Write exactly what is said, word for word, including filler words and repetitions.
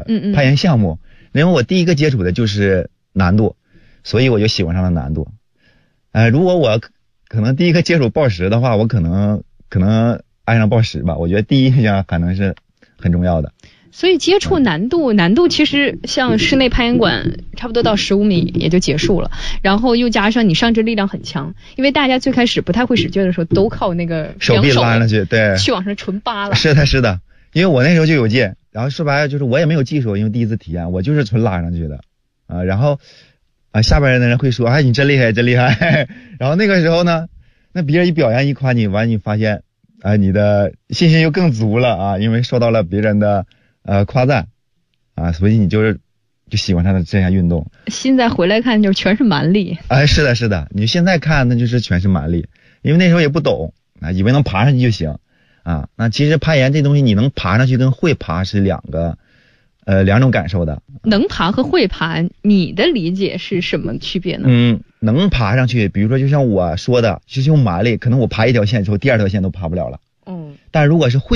嗯嗯攀岩项目，因为我第一个接触的就是难度，所以我就喜欢上了难度。呃，如果我可能第一个接触抱石的话，我可能可能爱上抱石吧。我觉得第一印象可能是很重要的。 所以接触难度，难度其实像室内攀岩馆差不多到十五米也就结束了，然后又加上你上肢力量很强，因为大家最开始不太会使劲的时候，都靠那个手臂拉上去，对， 去往上纯扒了。 是的，是的，因为我那时候就有劲，然后说白了就是我也没有技术，因为第一次体验，我就是纯拉上去的啊。然后啊，下边的人会说，哎，你真厉害，真厉害。然后那个时候呢，那别人一表扬一夸你，完你发现，啊，你的信心又更足了啊，因为受到了别人的。呃，夸赞啊，所以你就是就喜欢上了这项运动。 现在回来看，就全是蛮力。 哎，是的，是的，你现在看那就是全是蛮力，因为那时候也不懂啊，以为能爬上去就行啊。那其实攀岩这东西，你能爬上去跟会爬是两个呃两种感受的。 能爬和会爬，你的理解是什么区别呢？ 嗯，能爬上去，比如说就像我说的，就是用蛮力，可能我爬一条线之后，第二条线都爬不了了。 嗯， 但如果是会